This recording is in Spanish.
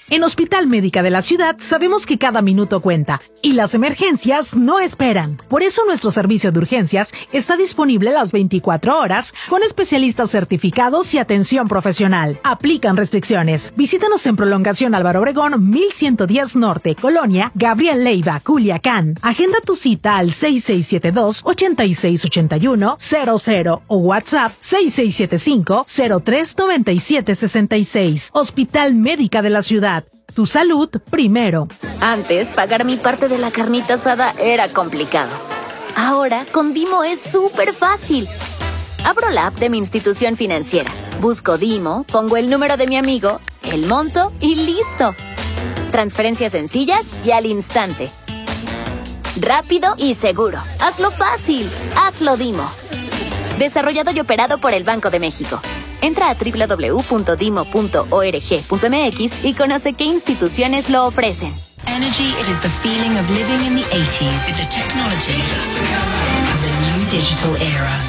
En Hospital Médica de la Ciudad sabemos que cada minuto cuenta y las emergencias no esperan. Por eso nuestro servicio de urgencias está disponible las 24 horas con especialistas certificados y atención profesional. Aplican restricciones. Visítanos en Prolongación Álvaro Obregón 1110 Norte, Colonia Gabriel Leiva, Culiacán. Agenda tu cita al 6672-8681-00 o WhatsApp 6675-039766. Hospital Médica de la Ciudad. Tu salud primero. Antes, pagar mi parte de la carnita asada era complicado. Ahora, con Dimo es súper fácil. Abro la app de mi institución financiera, busco Dimo, pongo el número de mi amigo, el monto y listo. Transferencias sencillas y al instante. Rápido y seguro. Hazlo fácil. Hazlo Dimo. Desarrollado y operado por el Banco de México. Entra a www.dimo.org.mx y conoce qué instituciones lo ofrecen. Energy, it is the feeling of living in the 80s with the technology of the new digital era.